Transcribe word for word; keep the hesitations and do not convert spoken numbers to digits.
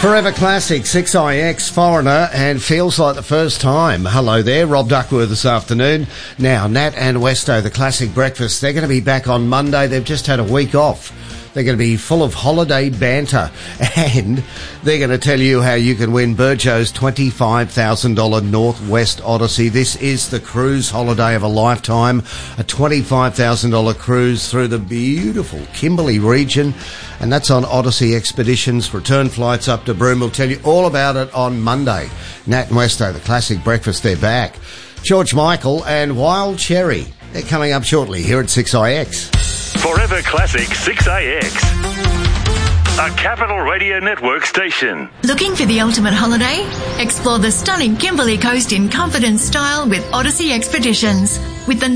Forever Classic, six I X, Foreigner, and Feels Like the First Time. Hello there, Rob Duckworth this afternoon. Now, Nat and Westo, the Classic Breakfast, they're going to be back on Monday. They've just had a week off. They're going to be full of holiday banter, and they're going to tell you how you can win Burjo's twenty-five thousand dollars Northwest Odyssey. This is the cruise holiday of a lifetime, a twenty-five thousand dollars cruise through the beautiful Kimberley region, and that's on Odyssey Expeditions. Return flights up to Broome. We'll tell you all about it on Monday. Nat and Westo, the Classic Breakfast, they're back. George Michael and Wild Cherry, they're coming up shortly here at six I X. Forever Classic six I X, a Capital Radio Network station. Looking for the ultimate holiday? Explore the stunning Kimberley Coast in comfort and style with Odyssey Expeditions. With the